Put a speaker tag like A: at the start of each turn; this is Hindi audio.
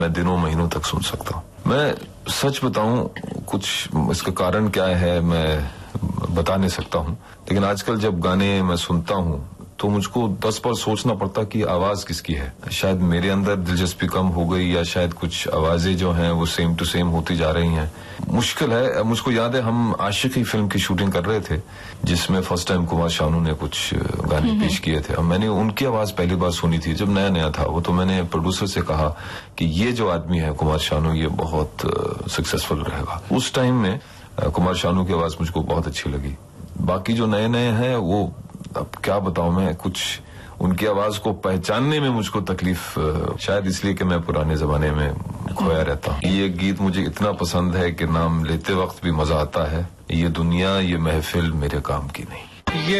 A: मैं दिनों महीनों तक सुन सकता हूँ। मैं सच बताऊं, कुछ इसका कारण क्या है मैं बता नहीं सकता हूँ, लेकिन आजकल जब गाने मैं सुनता हूँ तो मुझको 10 बार सोचना पड़ता कि आवाज किसकी है। शायद मेरे अंदर दिलचस्पी कम हो गई या शायद कुछ आवाजें जो हैं वो सेम टू सेम होती जा रही हैं। मुश्किल है। मुझको याद है हम आशिकी फिल्म की शूटिंग कर रहे थे जिसमें फर्स्ट टाइम कुमार शानू ने कुछ गाने पेश किए थे। अब मैंने उनकी आवाज पहली बार सुनी थी जब नया नया था वो, तो मैंने प्रोड्यूसर से कहा कि ये जो आदमी है कुमार शानू, ये बहुत सक्सेसफुल रहेगा। उस टाइम में कुमार शानू की आवाज मुझको बहुत अच्छी लगी। बाकी जो नए नए हैं वो अब क्या बताऊं मैं, कुछ उनकी आवाज को पहचानने में मुझको तकलीफ, शायद इसलिए कि मैं पुराने जमाने में खोया रहता हूँ। ये गीत मुझे इतना पसंद है कि नाम लेते वक्त भी मजा आता है। ये दुनिया ये महफिल मेरे काम की नहीं।